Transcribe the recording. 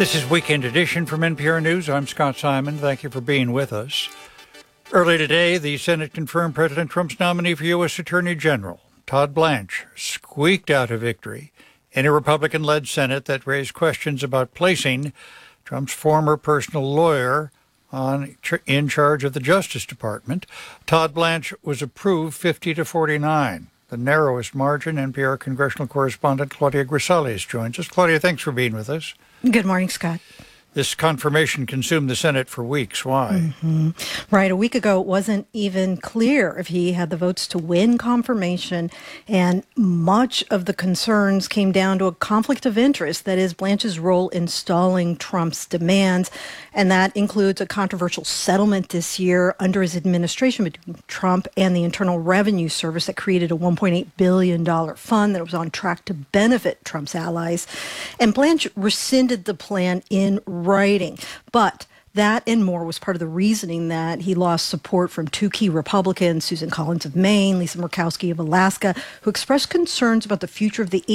This is Weekend Edition from NPR News. I'm Scott Simon. Thank you for being with us. Early today, the Senate confirmed President Trump's nominee for U.S. Attorney General, Todd Blanche, squeaked out a victory in a Republican-led Senate that raised questions about placing Trump's former personal lawyer in charge of the Justice Department. Todd Blanche was approved 50-49, the narrowest margin. NPR congressional correspondent Claudia Grisales joins us. Claudia, thanks for being with us. Good morning, Scott. This confirmation consumed the Senate for weeks. Why? Right. A week ago, it wasn't even clear if he had the votes to win confirmation. And much of the concerns came down to a conflict of interest, that is, Blanche's role in stalling Trump's demands. And that includes a controversial settlement this year under his administration between Trump and the Internal Revenue Service that created a $1.8 billion fund that was on track to benefit Trump's allies. And Blanche rescinded the plan in writing. But that and more was part of the reasoning that he lost support from two key Republicans, Susan Collins of Maine, Lisa Murkowski of Alaska, who expressed concerns about the future of the